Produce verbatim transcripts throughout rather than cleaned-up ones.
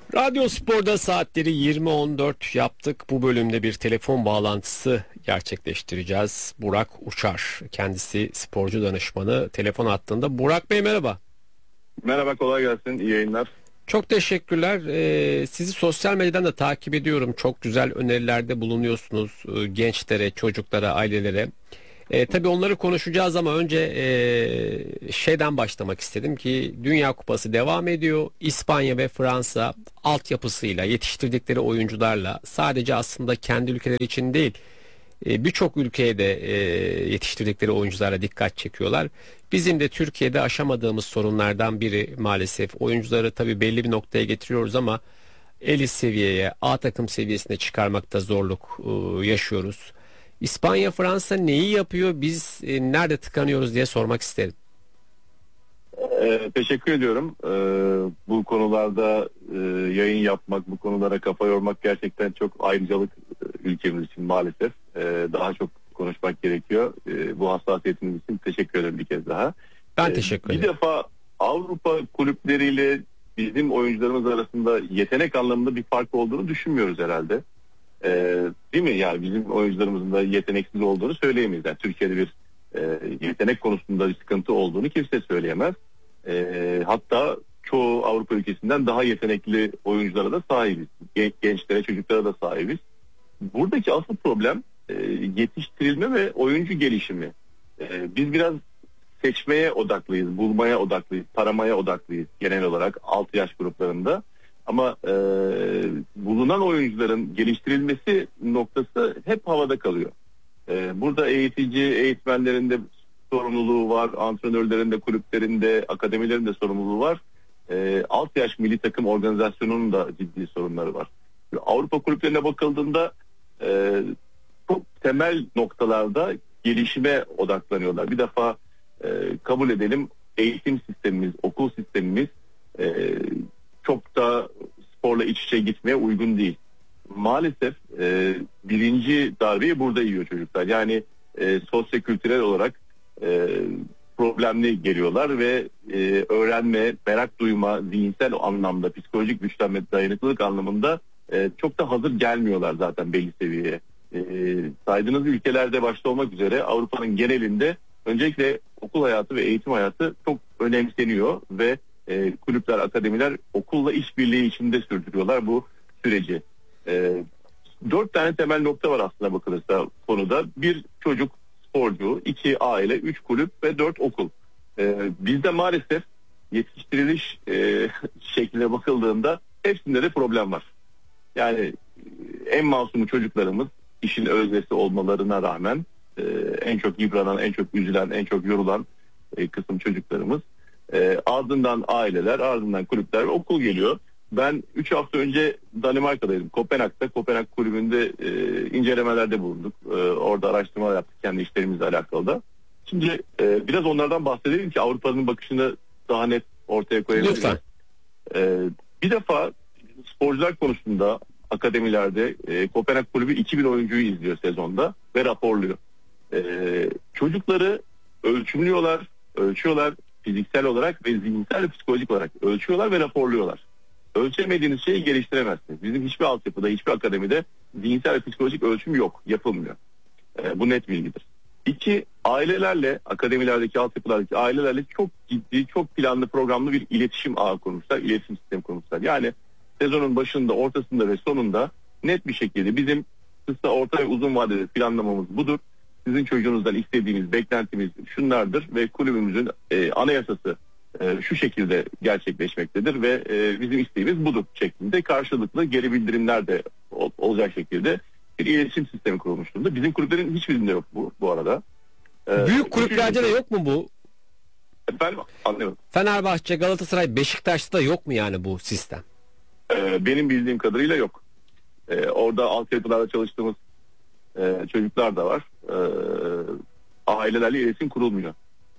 Radyo Spor'da saatleri yirmi on dört yaptık. Bu bölümde bir telefon bağlantısı gerçekleştireceğiz. Burak Uçar, kendisi sporcu danışmanı, telefon hattında. Burak Bey merhaba. Merhaba, kolay gelsin, iyi yayınlar. Çok teşekkürler. Ee, sizi sosyal medyadan da takip ediyorum. Çok güzel önerilerde bulunuyorsunuz e, gençlere, çocuklara, ailelere. E, tabii onları konuşacağız ama önce e, şeyden başlamak istedim ki Dünya Kupası devam ediyor. İspanya ve Fransa altyapısıyla, yetiştirdikleri oyuncularla sadece aslında kendi ülkeleri için değil e, birçok ülkeye de e, yetiştirdikleri oyuncularla dikkat çekiyorlar. Bizim de Türkiye'de aşamadığımız sorunlardan biri maalesef oyuncuları tabii belli bir noktaya getiriyoruz ama elit seviyeye, A takım seviyesine çıkarmakta zorluk e, yaşıyoruz. İspanya, Fransa neyi yapıyor? Biz e, nerede tıkanıyoruz diye sormak isterim. Ee, teşekkür ediyorum. Ee, bu konularda e, yayın yapmak, bu konulara kafa yormak gerçekten çok ayrıcalık e, ülkemiz için maalesef. Ee, daha çok konuşmak gerekiyor. Ee, bu hassasiyetiniz için teşekkür ederim bir kez daha. Ben teşekkür ee, ederim. Bir defa Avrupa kulüpleriyle bizim oyuncularımız arasında yetenek anlamında bir fark olduğunu düşünmüyoruz herhalde. Ee, değil mi? Yani bizim oyuncularımızın da yeteneksiz olduğunu söyleyemeyiz. Yani Türkiye'de bir e, yetenek konusunda bir sıkıntı olduğunu kimse söyleyemez. E, hatta çoğu Avrupa ülkesinden daha yetenekli oyunculara da sahibiz. Gen- gençlere, çocuklara da sahibiz. Buradaki asıl problem e, yetiştirilme ve oyuncu gelişimi. E, biz biraz seçmeye odaklıyız, bulmaya odaklıyız, taramaya odaklıyız genel olarak altı yaş gruplarında. Ama e, bulunan oyuncuların geliştirilmesi noktası hep havada kalıyor. E, burada eğitici, eğitmenlerin de sorumluluğu var, antrenörlerin de, kulüplerin de, akademilerin de sorumluluğu var. E, alt yaş milli takım organizasyonunun da ciddi sorunları var. Avrupa kulüplerine bakıldığında e, çok temel noktalarda gelişime odaklanıyorlar. Bir defa e, kabul edelim, eğitim sistemimiz, okul sistemimiz e, çok da sporla iç içe gitmeye uygun değil. Maalesef e, birinci darbeyi burada yiyor çocuklar. Yani e, sosyo-kültürel olarak e, problemli geliyorlar ve e, öğrenme, merak duyma, zihinsel anlamda, psikolojik güçlenme, dayanıklılık anlamında e, çok da hazır gelmiyorlar zaten belli seviyeye. E, saydığınız ülkelerde başta olmak üzere Avrupa'nın genelinde öncelikle okul hayatı ve eğitim hayatı çok önemseniyor ve e, kulüpler, akademiler okulla işbirliği içinde sürdürüyorlar bu süreci. E, dört tane temel nokta var aslında bakılırsa konuda. Bir, çocuk sporcu, iki aile, üç kulüp ve dört okul. E, bizde maalesef yetiştiriliş e, şekline bakıldığında hepsinde de problem var. Yani en masumu çocuklarımız işin öznesi olmalarına rağmen e, en çok yıpranan, en çok üzülen, en çok yorulan e, kısım çocuklarımız. E, ardından aileler, ardından kulüpler ve okul geliyor. Ben üç hafta önce Danimarka'daydım. Kopenhag'da, Kopenhag kulübünde e, incelemelerde bulunduk. E, orada araştırmalar yaptık kendi işlerimizle alakalı da. Şimdi e, biraz onlardan bahsedelim ki Avrupa'nın bakışını daha net ortaya koyabiliriz. Lütfen. E, bir defa sporcular konusunda akademilerde e, Kopenhag kulübü iki bin oyuncuyu izliyor sezonda ve raporluyor. E, çocukları ölçümlüyorlar, ölçüyorlar fiziksel olarak ve zihinsel ve psikolojik olarak ölçüyorlar ve raporluyorlar. Ölçemediğiniz şeyi geliştiremezsiniz. Bizim hiçbir altyapıda, hiçbir akademide zihinsel ve psikolojik ölçüm yok, yapılmıyor. E, bu net bilgidir. İki, ailelerle, akademilerdeki, altyapılardaki ailelerle çok ciddi, çok planlı, programlı bir iletişim ağı kurmuşlar, iletişim sistemi kurmuşlar. Yani sezonun başında, ortasında ve sonunda net bir şekilde bizim kısa, orta ve uzun vadeli planlamamız budur. Sizin çocuğunuzdan istediğimiz, beklentimiz şunlardır ve kulübümüzün e, anayasası e, şu şekilde gerçekleşmektedir ve e, bizim isteğimiz budur şeklinde karşılıklı geri bildirimler de ol, olacak şekilde bir iletişim sistemi kurulmuş durumda. Bizim kulüplerin hiçbirinde yok bu bu arada. E, Büyük kulüplerde de yok mu bu? Efendim, anlıyorum. Fenerbahçe, Galatasaray, Beşiktaş'ta da yok mu yani bu sistem? E, benim bildiğim kadarıyla yok. E, orada altyapılarda çalıştığımız e, çocuklar da var. E, ailelerle iletişim kurulmuyor.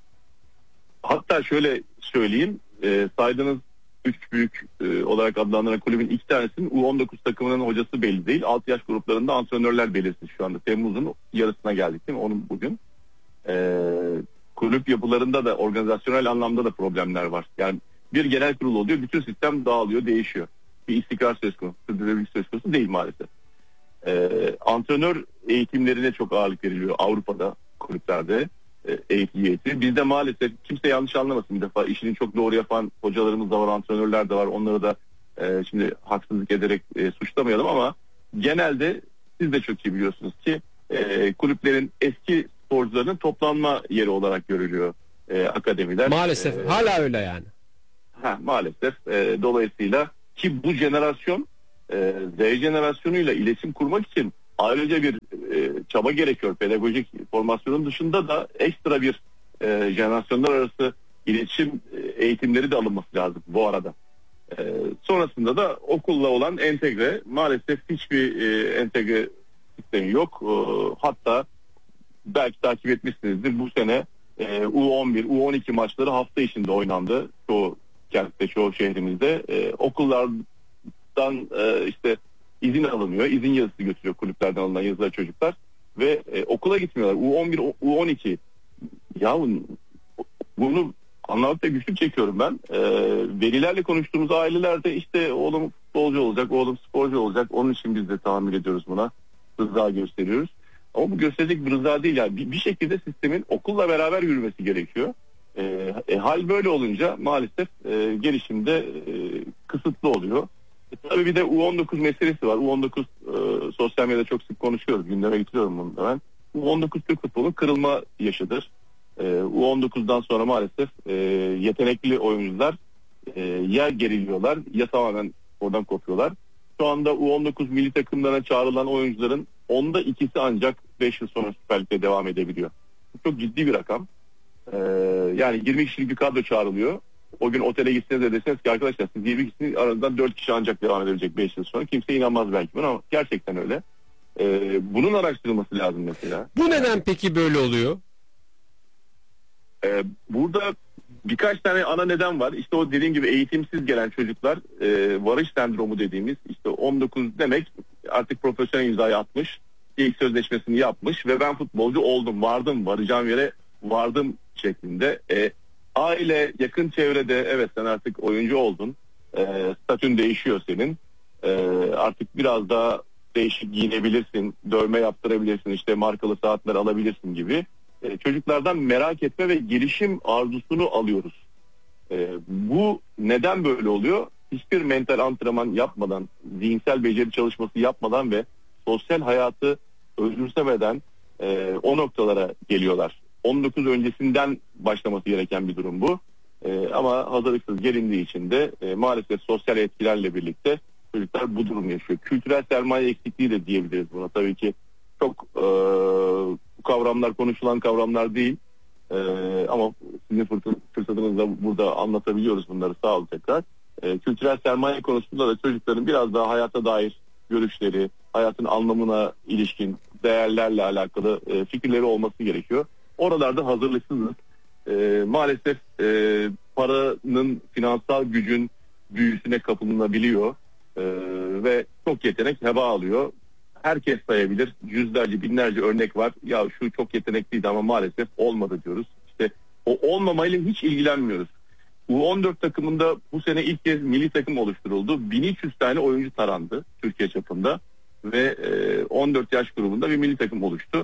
Hatta şöyle söyleyeyim, e, saydığınız üç büyük e, olarak adlandırılan kulübün iki tanesinin U on dokuz takımının hocası belli değil. altı yaş gruplarında antrenörler belirsiz şu anda. Temmuz'un yarısına geldik değil mi? Onun bugün. E, kulüp yapılarında da organizasyonel anlamda da problemler var. Yani bir genel kurul oluyor, bütün sistem dağılıyor, değişiyor. bir istikrar söz konusu, sürdürülebilirlik söz konusu değil maalesef. Ee, antrenör eğitimlerine çok ağırlık veriliyor Avrupa'da, kulüplerde e, eğitim eğitimi. Bizde maalesef, kimse yanlış anlamasın, bir defa işini çok doğru yapan hocalarımız da var, antrenörler de var. Onları da e, şimdi haksızlık ederek e, suçlamayalım ama genelde siz de çok iyi biliyorsunuz ki e, kulüplerin eski sporcularının toplanma yeri olarak görülüyor e, akademiler. Maalesef E, hala öyle yani. ha, maalesef e, dolayısıyla ki bu jenerasyon e, Z jenerasyonuyla iletişim kurmak için ayrıca bir e, çaba gerekiyor. Pedagojik formasyonun dışında da ekstra bir e, jenerasyonlar arası iletişim e, eğitimleri de alınması lazım bu arada. E, sonrasında da okulla olan entegre, maalesef hiçbir e, entegre sistemi yok. E, hatta belki takip etmişsinizdir, bu sene e, U on bir, U on iki maçları hafta içinde oynandı. Çoğu kentte, çoğu şehrimizde. E, okullardan e, işte izin alınıyor. İzin yazısı götürüyor kulüplerden alınan yazılar çocuklar. Ve e, okula gitmiyorlar. U on bir, U on iki. Ya bunu anlamakta güçlük çekiyorum ben. E, velilerle konuştuğumuz ailelerde işte oğlum futbolcu olacak, oğlum sporcu olacak. Onun için biz de tahammül ediyoruz buna. Rıza gösteriyoruz. Ama bu gösterecek bir rıza değil. Yani bir, bir şekilde sistemin okulla beraber yürümesi gerekiyor. E, e, hal böyle olunca maalesef e, gelişimde e, kısıtlı oluyor. E, tabii bir de U on dokuz meselesi var. U on dokuz e, sosyal medyada çok sık konuşuyoruz. Gündeme getiriyorum bunu da ben. U on dokuz Türk futbolunun kırılma yaşıdır. E, U on dokuzdan sonra maalesef e, yetenekli oyuncular e, ya geriliyorlar ya tamamen oradan kopuyorlar. Şu anda U on dokuz milli takımlarına çağrılan oyuncuların onda ikisi ancak beş yıl sonra Süper Lig'de devam edebiliyor. Bu çok ciddi bir rakam. Ee, yani yirmi kişilik bir kadro çağrılıyor. O gün otele gitseniz de deseniz ki arkadaşlar siz yirmi kişinin aranızdan dört kişi ancak devam edebilecek beş yıl sonra. Kimse inanmaz belki buna ama gerçekten öyle. Ee, bunun araştırılması lazım mesela. Bu neden peki böyle oluyor? Ee, burada birkaç tane ana neden var. İşte o dediğim gibi eğitimsiz gelen çocuklar, e, varış sendromu dediğimiz, işte on dokuz demek artık profesyonel imzayı atmış, ilk sözleşmesini yapmış ve ben futbolcu oldum, vardım, varacağım yere vardım şeklinde. E, aile, yakın çevrede evet sen artık oyuncu oldun, e, statün değişiyor senin, e, artık biraz daha değişik giyinebilirsin, dövme yaptırabilirsin, işte markalı saatler alabilirsin gibi. E, çocuklardan merak etme ve gelişim arzusunu alıyoruz. E, bu neden böyle oluyor? Hiçbir mental antrenman yapmadan, zihinsel beceri çalışması yapmadan ve sosyal hayatı özümsemeden e, o noktalara geliyorlar. on dokuz öncesinden başlaması gereken bir durum bu. E, ama hazırlıksız gelindiği için de e, maalesef sosyal etkilerle birlikte çocuklar bu durum yaşıyor. Kültürel sermaye eksikliği de diyebiliriz buna. Tabii ki çok e, bu kavramlar konuşulan kavramlar değil. E, ama sizin fırsatınızla burada anlatabiliyoruz bunları, sağ olun tekrar. E, kültürel sermaye konusunda da çocukların biraz daha hayata dair görüşleri, hayatın anlamına ilişkin değerlerle alakalı e, fikirleri olması gerekiyor. Oralarda hazırlıksızız. E, maalesef e, paranın, finansal gücün büyüsüne kapılınabiliyor e, ve çok yetenek heba alıyor. Herkes sayabilir. Yüzlerce, binlerce örnek var. Ya şu çok yetenekliydi ama maalesef olmadı diyoruz. İşte o olmamayla hiç ilgilenmiyoruz. U on dört takımında bu sene ilk kez milli takım oluşturuldu. bin üç yüz tane oyuncu tarandı Türkiye çapında ve on dört yaş grubunda bir milli takım oluştu.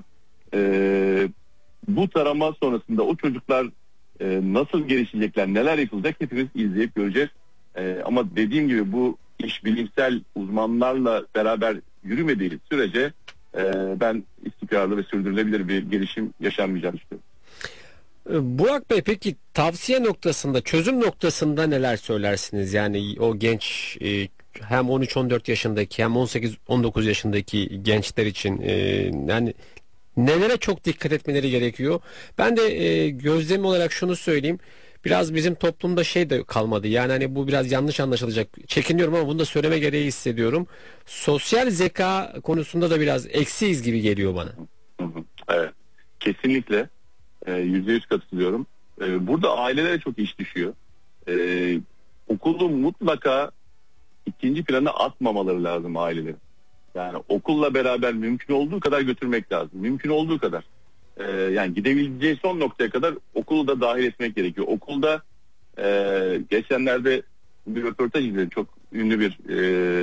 Bu tarama sonrasında o çocuklar nasıl gelişecekler, neler yapılacak hepimiz izleyip göreceğiz. Ama dediğim gibi bu iş bilimsel uzmanlarla beraber yürümediği sürece ben istikrarlı ve sürdürülebilir bir gelişim yaşanmayacağını düşünüyorum. Burak Bey, peki tavsiye noktasında, çözüm noktasında neler söylersiniz? Yani o genç e, hem on üç on dört yaşındaki hem on sekiz on dokuz yaşındaki gençler için e, yani nelere çok dikkat etmeleri gerekiyor? Ben de e, gözlem olarak şunu söyleyeyim. Biraz bizim toplumda şey de kalmadı. Yani hani bu biraz yanlış anlaşılacak. Çekiniyorum ama bunu da söyleme gereği hissediyorum. Sosyal zeka konusunda da biraz eksiyiz gibi geliyor bana. Evet. Kesinlikle. yüzde yüz katılıyorum. Burada ailelere çok iş düşüyor. Ee, okulu mutlaka ikinci plana atmamaları lazım ailelerin. Yani okulla beraber mümkün olduğu kadar götürmek lazım. Mümkün olduğu kadar. Ee, yani gidebileceği son noktaya kadar okulu da dahil etmek gerekiyor. Okulda e, geçenlerde bir röportaj izledim. Çok ünlü bir e,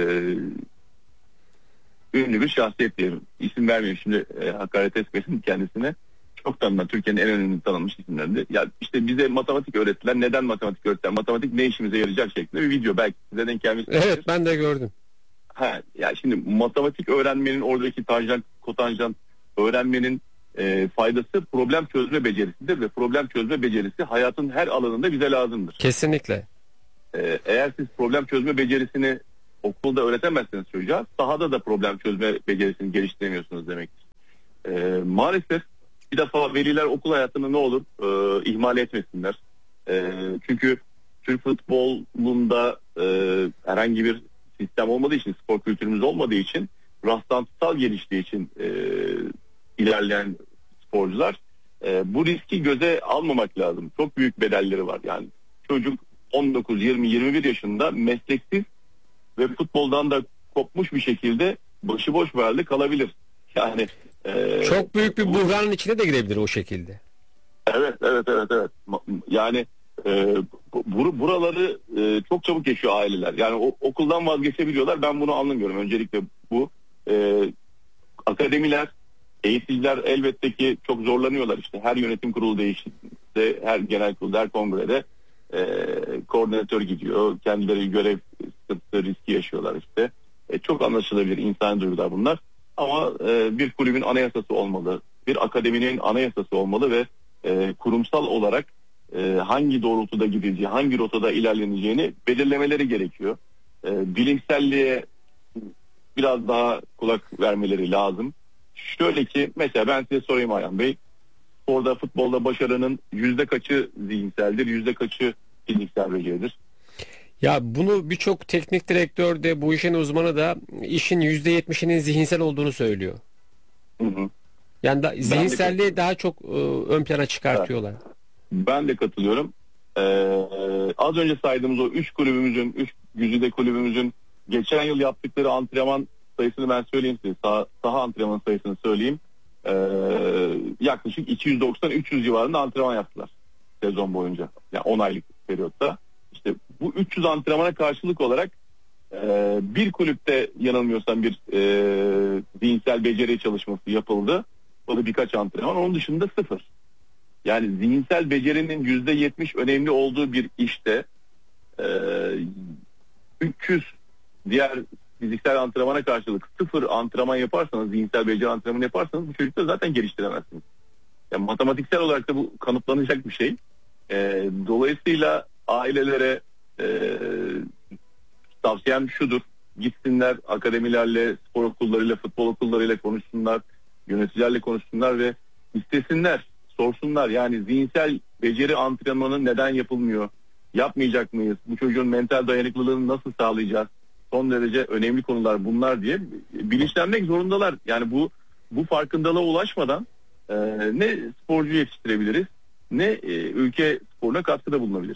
ünlü bir şahsiyet diyelim. İsim vermeyeyim şimdi, e, hakaret etmesin kendisine. Çok tanınan, Türkiye'nin en önemli tanınmış isimlerinde. Ya işte bize matematik öğrettiler. Neden matematik öğrettiler? Matematik ne işimize yarayacak şeklinde bir video. Belki size denk gelmiştir. Evet, ben de gördüm. Ha, ya şimdi matematik öğrenmenin, oradaki tanjant, kotanjant öğrenmenin e, faydası problem çözme becerisidir ve problem çözme becerisi hayatın her alanında bize lazımdır. Kesinlikle. E, eğer siz problem çözme becerisini okulda öğretemezseniz çocuğa, sahada da problem çözme becerisini geliştiremiyorsunuz demektir. E, maalesef bir defa veliler okul hayatını ne olur e, ihmal etmesinler. E, çünkü Türk futbolunda e, herhangi bir sistem olmadığı için, spor kültürümüz olmadığı için, rastlantısal geliştiği için e, ilerleyen sporcular e, bu riski göze almamak lazım. Çok büyük bedelleri var. Yani çocuk on dokuz, yirmi, yirmi bir yaşında mesleksiz ve futboldan da kopmuş bir şekilde başıboş bir halde kalabilir. Yani e, çok büyük bir buhranın içine de girebilir o şekilde. Evet, evet, evet, evet. Yani e, bur buraları e, çok çabuk geçiyor aileler. Yani o, okuldan vazgeçebiliyorlar. Ben bunu anlamıyorum. Öncelikle bu e, akademiler, eğiticiler elbette ki çok zorlanıyorlar. İşte her yönetim kurulu değişti, her genel kurulda, her kongrede e, koordinatör gidiyor. Kendileri görev sıkıntısı, riski yaşıyorlar işte. E, çok anlaşılabilir insani duygular bunlar. Ama e, bir kulübün anayasası olmalı, bir akademinin anayasası olmalı ve e, kurumsal olarak e, hangi doğrultuda gidileceği, hangi rotada ilerleneceğini belirlemeleri gerekiyor. E, bilimselliğe biraz daha kulak vermeleri lazım. Şöyle ki mesela ben size sorayım Ayhan Bey, orada futbolda başarının yüzde kaçı zihinseldir, yüzde kaçı fiziksel beceridir? Ya bunu birçok teknik direktör de, bu işin uzmanı da işin yüzde yetmişinin zihinsel olduğunu söylüyor. Hı hı. Yani da, zihinselliği de, daha çok e, ön plana çıkartıyorlar. Ben de katılıyorum. Ee, az önce saydığımız o üç kulübümüzün, üç güzide kulübümüzün geçen yıl yaptıkları antrenman sayısını ben söyleyeyim size. Sah saha antrenman sayısını söyleyeyim. Ee, yaklaşık iki yüz doksan üç yüz civarında antrenman yaptılar sezon boyunca. Yani on aylık periyotta. İşte bu üç yüz antrenmana karşılık olarak e, bir kulüpte yanılmıyorsam bir e, zihinsel beceri çalışması yapıldı. O da birkaç antrenman. Onun dışında sıfır. Yani zihinsel becerinin yüzde yetmiş önemli olduğu bir işte e, üç yüz diğer fiziksel antrenmana karşılık sıfır antrenman yaparsanız, zihinsel beceri antrenmanı yaparsanız bu çocukları zaten geliştiremezsiniz. Yani matematiksel olarak da bu kanıtlanacak bir şey. E, dolayısıyla ailelere e, tavsiyem şudur: gitsinler akademilerle, spor okullarıyla, futbol okullarıyla konuşsunlar, yöneticilerle konuşsunlar ve istesinler, sorsunlar. Yani zihinsel beceri antrenmanı neden yapılmıyor? Yapmayacak mıyız? Bu çocuğun mental dayanıklılığını nasıl sağlayacağız? Son derece önemli konular bunlar diye bilinçlenmek zorundalar. Yani bu bu farkındalığa ulaşmadan e, ne sporcu yetiştirebiliriz, ne e, ülke sporuna katkıda bulunabiliriz.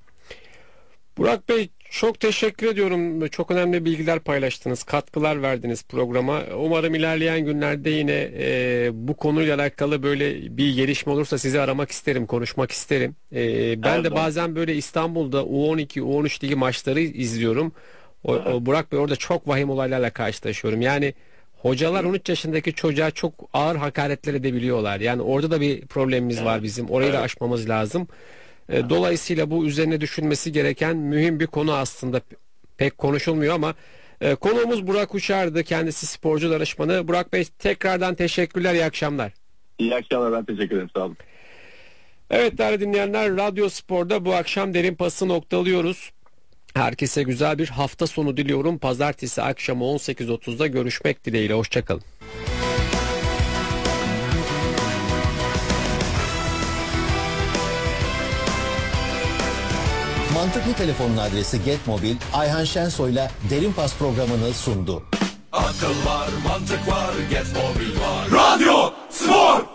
Burak Bey, çok teşekkür ediyorum. Çok önemli bilgiler paylaştınız, katkılar verdiniz programa. Umarım ilerleyen günlerde yine e, bu konuyla alakalı böyle bir gelişme olursa sizi aramak isterim, konuşmak isterim. E, ben evet, de bazen böyle İstanbul'da U on iki, U on üç ligi maçları izliyorum. O, o Burak Bey, orada çok vahim olaylarla karşılaşıyorum. Yani hocalar on üç yaşındaki çocuğa çok ağır hakaretler edebiliyorlar. Yani orada da bir problemimiz evet. var bizim. Orayı evet. da aşmamız lazım. Dolayısıyla bu üzerine düşünmesi gereken mühim bir konu aslında, pek konuşulmuyor ama e, konuğumuz Burak Uçar'dı. Kendisi sporcu danışmanı. Burak Bey, tekrardan teşekkürler, iyi akşamlar. İyi akşamlar, ben teşekkür ederim, sağ olun. Evet değerli dinleyenler, Radyo Spor'da bu akşam Derin Pas'ı noktalıyoruz. Herkese güzel bir hafta sonu diliyorum. Pazartesi akşamı on sekiz otuzda görüşmek dileğiyle. Hoşçakalın. Mantıklı Telefon'un adresi Getmobil, Ayhan Şensoy'la Derin Pas programını sundu. Akıl var, mantık var, Getmobil var. Radyo Spor!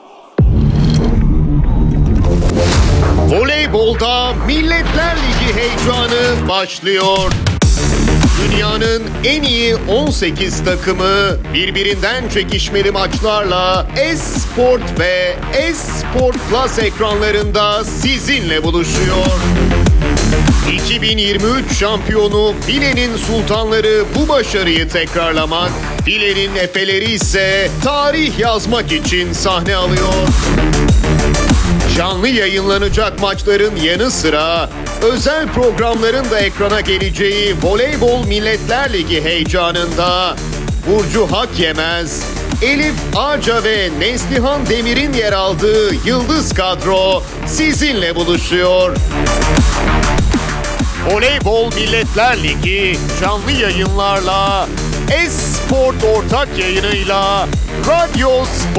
Voleybolda Milletler Ligi heyecanı başlıyor. Dünyanın en iyi on sekiz takımı birbirinden çekişmeli maçlarla S-Sport ve S-Sport Plus ekranlarında sizinle buluşuyor. iki bin yirmi üç şampiyonu Filenin Sultanları bu başarıyı tekrarlamak, Filenin Efeleri ise tarih yazmak için sahne alıyor. Canlı yayınlanacak maçların yanı sıra özel programların da ekrana geleceği Voleybol Milletler Ligi heyecanında Burcu Hakyemez, Elif Ağca ve Neslihan Demir'in yer aldığı Yıldız kadro sizinle buluşuyor. Voleybol Milletler Ligi canlı yayınlarla Es-Sport ortak yayınıyla Radyo Spor